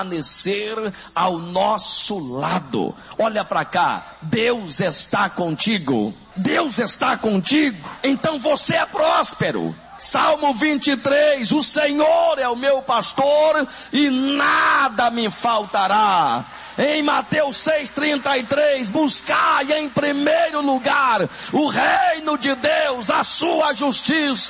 permanecer ao nosso lado. Olha para cá, Deus está contigo. Deus está contigo. Então você é próspero. Salmo 23, o Senhor é o meu pastor e nada me faltará. Em Mateus 6,33, buscai em primeiro lugar o reino de Deus, a sua justiça.